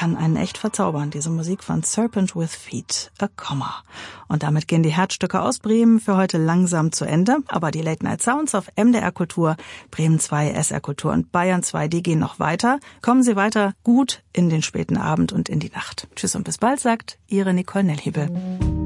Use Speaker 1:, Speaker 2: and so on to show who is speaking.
Speaker 1: kann einen echt verzaubern, diese Musik von Serpent with Feet, a Comma. Und damit gehen die Herzstücke aus Bremen für heute langsam zu Ende. Aber die Late Night Sounds auf MDR Kultur, Bremen 2, SR Kultur und Bayern 2, die gehen noch weiter. Kommen Sie weiter gut in den späten Abend und in die Nacht. Tschüss und bis bald, sagt Ihre Nicole Nellhebel.